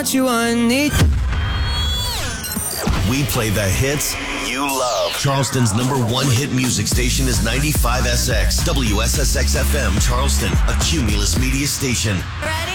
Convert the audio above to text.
want you, I need. We play the hits you love. Charleston's #1 hit music station is 95SX, WSSX FM, Charleston, a Cumulus media station. Ready?